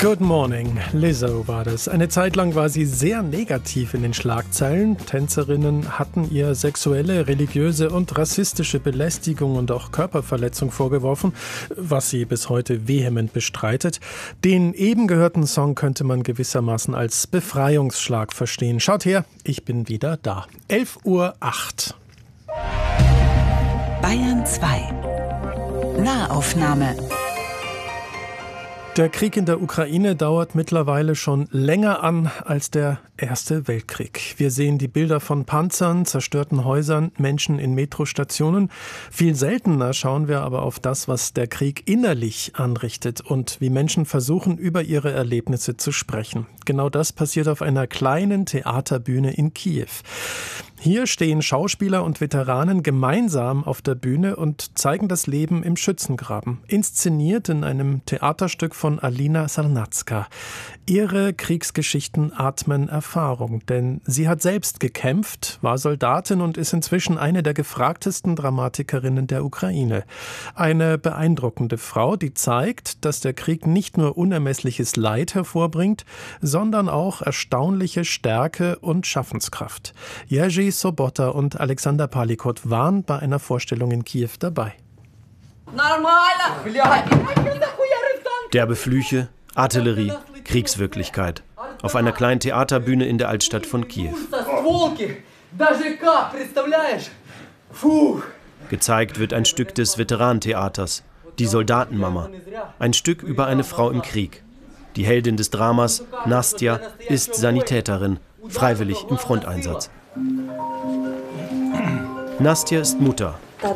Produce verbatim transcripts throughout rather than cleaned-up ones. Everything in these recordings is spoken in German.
Good Morning, Lizzo war das. Eine Zeit lang war sie sehr negativ in den Schlagzeilen. Tänzerinnen hatten ihr sexuelle, religiöse und rassistische Belästigung und auch Körperverletzung vorgeworfen, was sie bis heute vehement bestreitet. Den eben gehörten Song könnte man gewissermaßen als Befreiungsschlag verstehen. Schaut her, ich bin wieder da. elf Uhr acht. Bayern zwei. Nahaufnahme. Der Krieg in der Ukraine dauert mittlerweile schon länger an als der Erste Weltkrieg. Wir sehen die Bilder von Panzern, zerstörten Häusern, Menschen in Metrostationen. Viel seltener schauen wir aber auf das, was der Krieg innerlich anrichtet und wie Menschen versuchen, über ihre Erlebnisse zu sprechen. Genau das passiert auf einer kleinen Theaterbühne in Kiew. Hier stehen Schauspieler und Veteranen gemeinsam auf der Bühne und zeigen das Leben im Schützengraben. Inszeniert in einem Theaterstück von Alina Sarnatska. Ihre Kriegsgeschichten atmen Erfahrung, denn sie hat selbst gekämpft, war Soldatin und ist inzwischen eine der gefragtesten Dramatikerinnen der Ukraine. Eine beeindruckende Frau, die zeigt, dass der Krieg nicht nur unermessliches Leid hervorbringt, sondern auch erstaunliche Stärke und Schaffenskraft. Jerzy Sobota und Alexander Palikot waren bei einer Vorstellung in Kiew dabei. Derbe Flüche, Artillerie, Kriegswirklichkeit. Auf einer kleinen Theaterbühne in der Altstadt von Kiew. Gezeigt wird ein Stück des Veteranentheaters, die Soldatenmama. Ein Stück über eine Frau im Krieg. Die Heldin des Dramas, Nastja, ist Sanitäterin, freiwillig im Fronteinsatz. Nastja ist Mutter.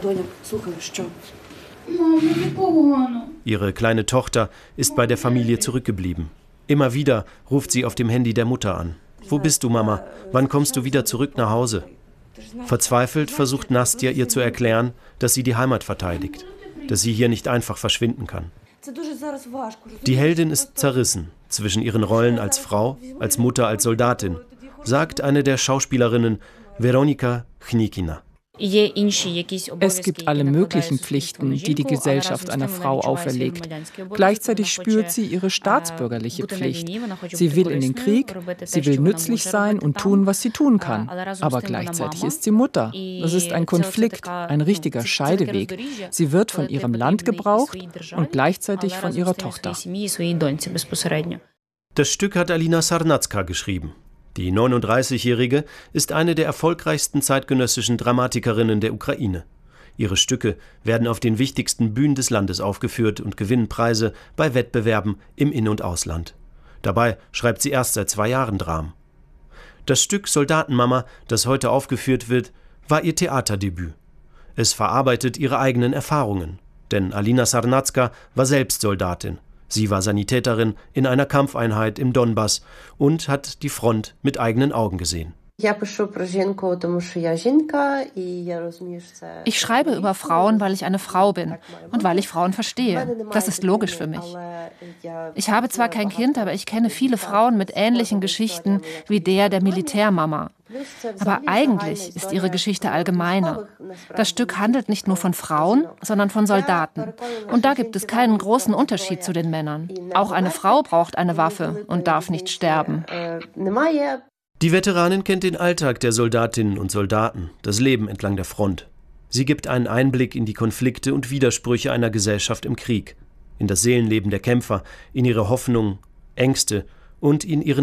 Ihre kleine Tochter ist bei der Familie zurückgeblieben. Immer wieder ruft sie auf dem Handy der Mutter an. Wo bist du, Mama? Wann kommst du wieder zurück nach Hause? Verzweifelt versucht Nastja ihr zu erklären, dass sie die Heimat verteidigt, dass sie hier nicht einfach verschwinden kann. Die Heldin ist zerrissen zwischen ihren Rollen als Frau, als Mutter, als Soldatin, sagt eine der Schauspielerinnen, Weronika Chnikina. Es gibt alle möglichen Pflichten, die die Gesellschaft einer Frau auferlegt. Gleichzeitig spürt sie ihre staatsbürgerliche Pflicht. Sie will in den Krieg, sie will nützlich sein und tun, was sie tun kann. Aber gleichzeitig ist sie Mutter. Das ist ein Konflikt, ein richtiger Scheideweg. Sie wird von ihrem Land gebraucht und gleichzeitig von ihrer Tochter. Das Stück hat Alina Sarnatska geschrieben. Die neununddreißigjährige ist eine der erfolgreichsten zeitgenössischen Dramatikerinnen der Ukraine. Ihre Stücke werden auf den wichtigsten Bühnen des Landes aufgeführt und gewinnen Preise bei Wettbewerben im In- und Ausland. Dabei schreibt sie erst seit zwei Jahren Dramen. Das Stück Soldatenmama, das heute aufgeführt wird, war ihr Theaterdebüt. Es verarbeitet ihre eigenen Erfahrungen. Denn Alina Sarnatska war selbst Soldatin. Sie war Sanitäterin in einer Kampfeinheit im Donbass und hat die Front mit eigenen Augen gesehen. Ich schreibe über Frauen, weil ich eine Frau bin und weil ich Frauen verstehe. Das ist logisch für mich. Ich habe zwar kein Kind, aber ich kenne viele Frauen mit ähnlichen Geschichten wie der der Militärmama. Aber eigentlich ist ihre Geschichte allgemeiner. Das Stück handelt nicht nur von Frauen, sondern von Soldaten. Und da gibt es keinen großen Unterschied zu den Männern. Auch eine Frau braucht eine Waffe und darf nicht sterben. Die Veteranin kennt den Alltag der Soldatinnen und Soldaten, das Leben entlang der Front. Sie gibt einen Einblick in die Konflikte und Widersprüche einer Gesellschaft im Krieg, in das Seelenleben der Kämpfer, in ihre Hoffnungen, Ängste und in ihren